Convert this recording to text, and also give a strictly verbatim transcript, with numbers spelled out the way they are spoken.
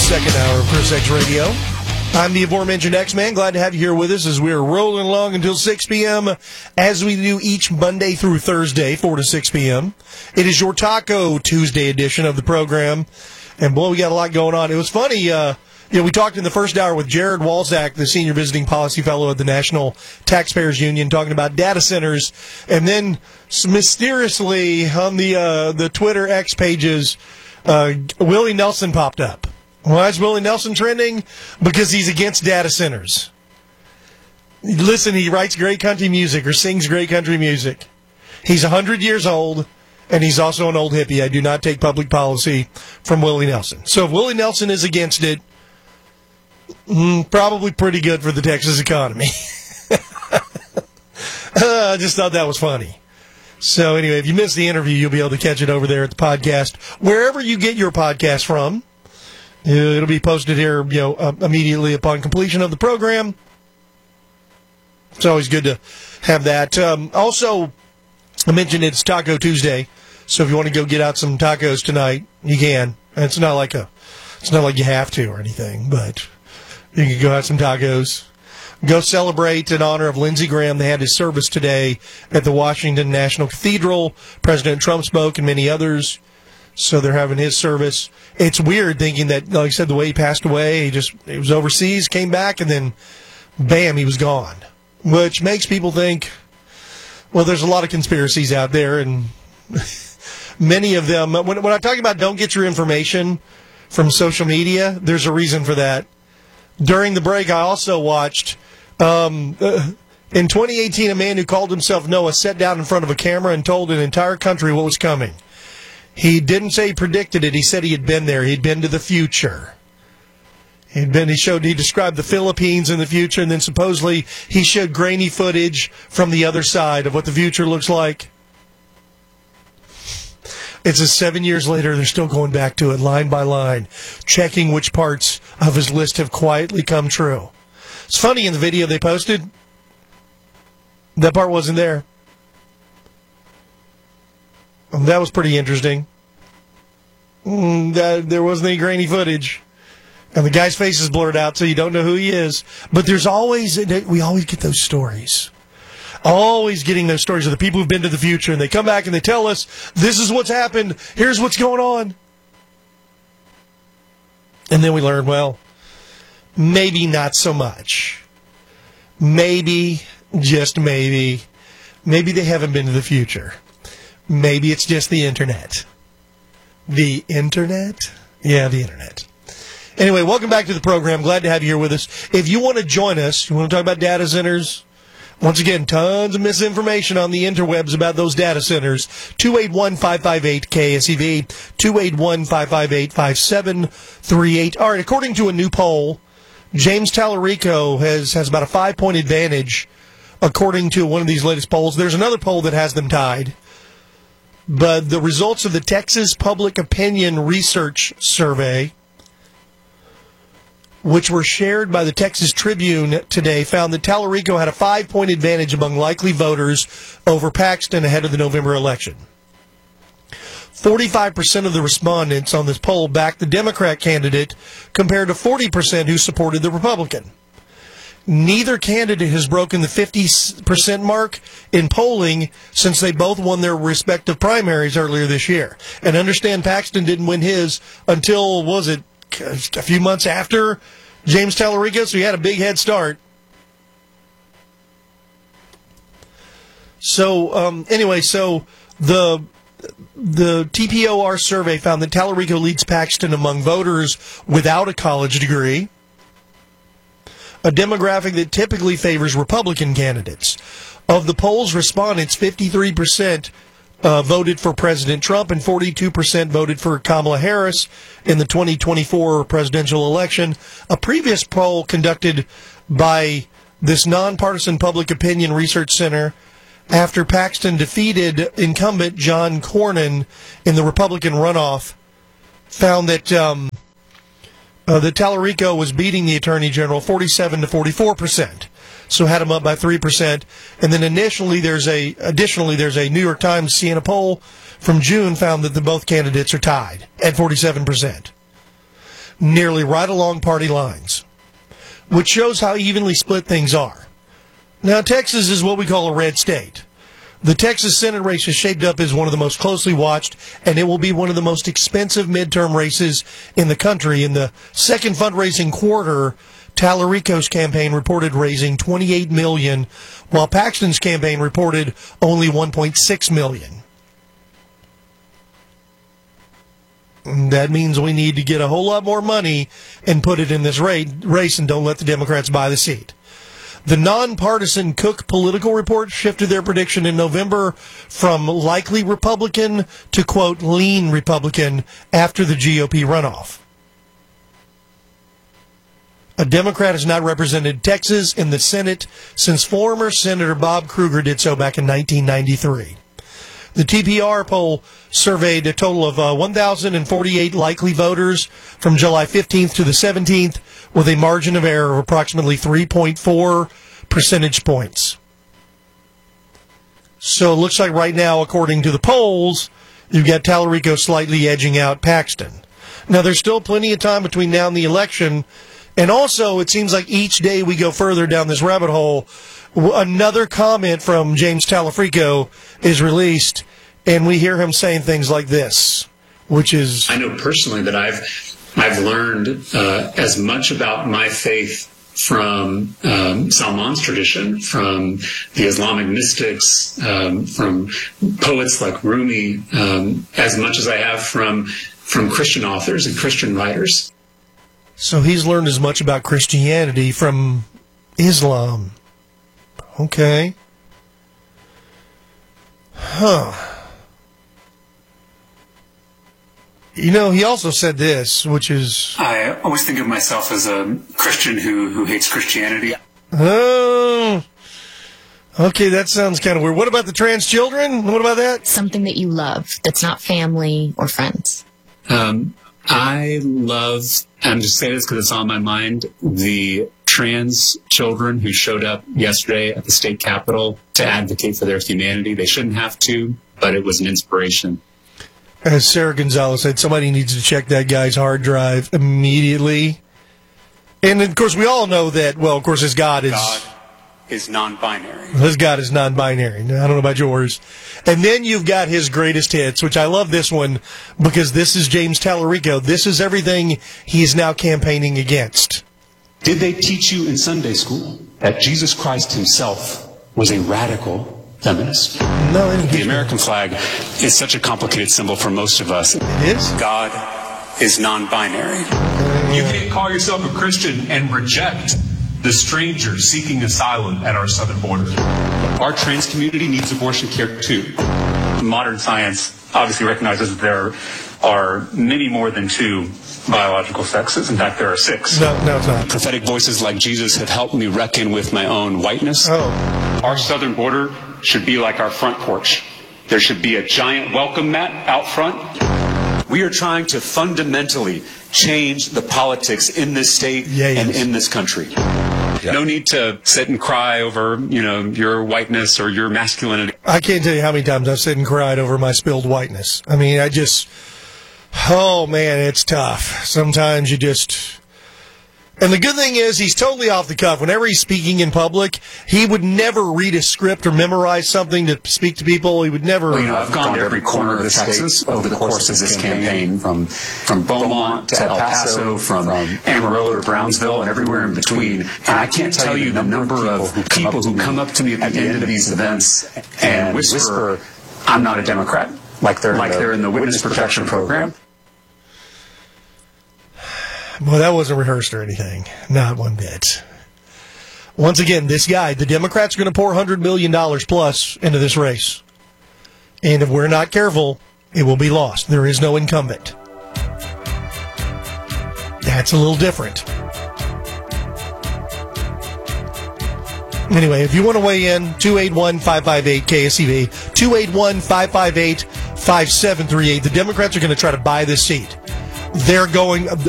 second hour of Chris X Radio. I'm the aforementioned X-Man. Glad to have you here with us as we're rolling along until six p.m. as we do each Monday through Thursday, four to six p.m. It is your Taco Tuesday edition of the program. And, boy, we got a lot going on. It was funny. Uh, you know, we talked in the first hour with Jared Walczak, the senior visiting policy fellow at the National Taxpayers Union, talking about data centers. And then mysteriously on the uh, the Twitter X pages, uh, Willie Nelson popped up. Why is Willie Nelson trending? Because he's against data centers. Listen, he writes great country music or sings great country music. He's one hundred years old, and he's also an old hippie. I do not take public policy from Willie Nelson. So if Willie Nelson is against it, mm, probably pretty good for the Texas economy. I just thought that was funny. So anyway, if you missed the interview, you'll be able to catch it over there at the podcast. Wherever you get your podcast from, it'll be posted here, you know, uh, immediately upon completion of the program. It's always good to have that. Um, also, I mentioned it's Taco Tuesday, so if you want to go get out some tacos tonight, you can. It's not like a, it's not like you have to or anything, but you can go have some tacos. Go celebrate in honor of Lindsey Graham. They had his service today at the Washington National Cathedral. President Trump spoke and many others. So they're having his service. It's weird thinking that, like I said, the way he passed away, he just he was overseas, came back, and then, bam, he was gone. Which makes people think, well, there's a lot of conspiracies out there, and many of them, when, when I'm talking about don't get your information from social media, there's a reason for that. During the break, I also watched, um, uh, in twenty eighteen, a man who called himself Noah sat down in front of a camera and told an entire country what was coming. He didn't say he predicted it. He said he had been there. He'd been to the future. He'd been. He showed. He described the Philippines in the future, and then supposedly he showed grainy footage from the other side of what the future looks like. It's a seven years later. They're still going back to it line by line, checking which parts of his list have quietly come true. It's funny in the video they posted. That part wasn't there. That was pretty interesting. Mm, that, there wasn't any grainy footage. And the guy's face is blurred out, so you don't know who he is. But there's always, we always get those stories. Always getting those stories of the people who've been to the future, and they come back and they tell us, this is what's happened, here's what's going on. And then we learn, well, maybe not so much. Maybe, just maybe, maybe they haven't been to the future. Maybe it's just the internet. The internet? Yeah, the internet. Anyway, welcome back to the program. Glad to have you here with us. If you want to join us, you want to talk about data centers, once again, tons of misinformation on the interwebs about those data centers. two eight one, five five eight, K S E V, two eight one, five five eight, five seven three eight. All right, according to a new poll, James Tallarico has, has about a five-point advantage, according to one of these latest polls. There's another poll that has them tied. But the results of the Texas Public Opinion Research Survey, which were shared by the Texas Tribune today, found that Tallarico had a five-point advantage among likely voters over Paxton ahead of the November election. forty-five percent of the respondents on this poll backed the Democrat candidate, compared to forty percent who supported the Republican. Neither candidate has broken the fifty percent mark in polling since they both won their respective primaries earlier this year. And understand Paxton didn't win his until, was it, a few months after James Tallarico, so he had a big head start. So, um, anyway, so the the T P O R survey found that Tallarico leads Paxton among voters without a college degree, a demographic that typically favors Republican candidates. Of the poll's respondents, fifty-three percent uh, voted for President Trump and forty-two percent voted for Kamala Harris in the twenty twenty-four presidential election. A previous poll conducted by this nonpartisan public opinion research center after Paxton defeated incumbent John Cornyn in the Republican runoff found that um, uh, that Tallarico was beating the Attorney General forty-seven to forty-four percent. So had him up by three percent. And then initially there's a, additionally there's a New York Times Siena poll from June found that the both candidates are tied at forty-seven percent. nearly right along party lines, which shows how evenly split things are. Now, Texas is what we call a red state. The Texas Senate race is shaped up as one of the most closely watched, and it will be one of the most expensive midterm races in the country. In the second fundraising quarter, Tallarico's campaign reported raising twenty-eight million dollars, while Paxton's campaign reported only one point six million dollars. That means we need to get a whole lot more money and put it in this race and don't let the Democrats buy the seat. The nonpartisan Cook Political Report shifted their prediction in November from likely Republican to, quote, lean Republican after the G O P runoff. A Democrat has not represented Texas in the Senate since former Senator Bob Kruger did so back in nineteen ninety-three. The T P R poll surveyed a total of uh, one thousand forty-eight likely voters from July fifteenth to the seventeenth, with a margin of error of approximately three point four percentage points. So it looks like right now, according to the polls, you've got Tallarico slightly edging out Paxton. Now, there's still plenty of time between now and the election, and also it seems like each day we go further down this rabbit hole, another comment from James Tallarico is released, and we hear him saying things like this, which is... I know personally that I've I've learned uh, as much about my faith from um, Salman's tradition, from the Islamic mystics, um, from poets like Rumi, um, as much as I have from from Christian authors and Christian writers. So he's learned as much about Christianity from Islam. Okay. Huh. You know, he also said this, which is... I always think of myself as a Christian who, who hates Christianity. Oh, okay, that sounds kind of weird. What about the trans children? What about that? Something that you love that's not family or friends. Um, I love, I'm just saying this because it's on my mind, the trans children who showed up yesterday at the state capitol to advocate for their humanity. They shouldn't have to, but it was an inspiration. As Sarah Gonzalez said, somebody needs to check that guy's hard drive immediately. And, of course, we all know that, well, of course, his God is... God is non-binary. His God is non-binary. I don't know about yours. And then you've got his greatest hits, which I love this one because this is James Tallarico. This is everything he is now campaigning against. Did they teach you in Sunday school that Jesus Christ himself was a radical feminist? No, they didn't. The American flag is such a complicated symbol for most of us. It is? God is non-binary. You can't call yourself a Christian and reject the strangers seeking asylum at our southern border. Our trans community needs abortion care too. Modern science obviously recognizes that there are many more than two biological sexes. In fact, there are six. No, no, it's not. Prophetic voices like Jesus have helped me reckon with my own whiteness. Oh. Our southern border should be like our front porch. There should be a giant welcome mat out front. We are trying to fundamentally change the politics in this state yeah, and yes. in this country. Yeah. No need to sit and cry over, you know, your whiteness or your masculinity. I can't tell you how many times I've sat and cried over my spilled whiteness. I mean, I just, oh man, it's tough. Sometimes you just, and the good thing is he's totally off the cuff. Whenever he's speaking in public, he would never read a script or memorize something to speak to people. He would never. Well, you know, I've gone to every corner of the Texas over the course of this campaign, from from Beaumont to El Paso, from Amarillo to Brownsville, and everywhere in between. And I can't tell you the number of people who come up to me at the end of these events and whisper, "I'm not a Democrat," like they're like they're in the Witness Protection Program. Well, that wasn't rehearsed or anything. Not one bit. Once again, this guy, the Democrats are going to pour one hundred million dollars plus into this race. And if we're not careful, it will be lost. There is no incumbent. That's a little different. Anyway, if you want to weigh in, two eight one, five five eight, K S E V, two eight one, five five eight, five seven three eight. The Democrats are going to try to buy this seat. They're going,